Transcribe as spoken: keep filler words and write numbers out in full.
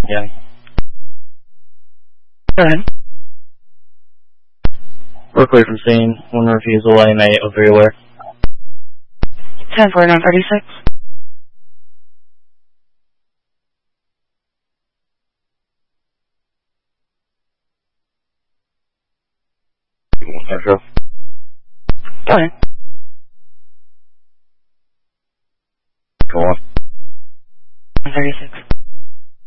Yeah. Go ahead. We're clear from scene. One refusal, A M A oh three aware. ten forty-nine thirty-six. Metro. Go ahead. Go on. thirty-six.